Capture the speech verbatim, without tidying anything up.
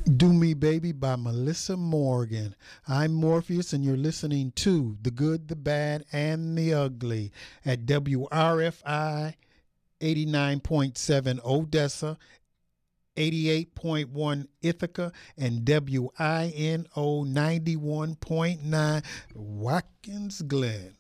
Do Me Baby by Melissa Morgan. I'm Morpheus, and you're listening to The Good, the Bad, and the Ugly at W R F I eighty-nine point seven Odessa, eighty-eight point one Ithaca, and W I N O ninety-one point nine Watkins Glen.